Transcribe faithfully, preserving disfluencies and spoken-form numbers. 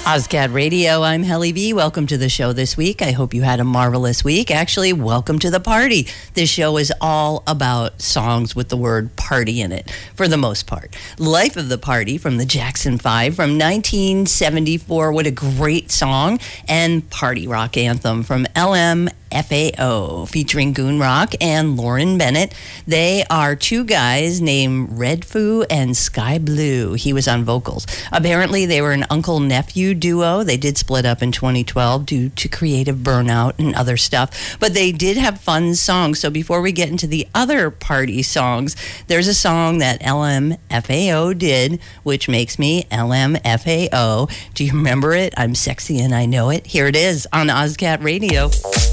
Ozcat Radio, I'm Helly B. Welcome to the show this week. I hope you had a marvelous week. Actually, welcome to the party. This show is all about songs with the word party in it, for the most part. Life of the Party from the Jackson Five from nineteen seventy-four. What a great song. And Party Rock Anthem from L M F A O, featuring Goon Rock and Lauren Bennett. They are two guys named Red Foo and Sky Blue. He was on vocals. Apparently, they were an uncle-nephew duo. They did split up in twenty twelve due to creative burnout and other stuff, but they did have fun songs. So before we get into the other party songs, there's a song that L M F A O did, which makes me L M F A O. Do you remember it? I'm sexy and I know it. Here it is on Ozcat Radio.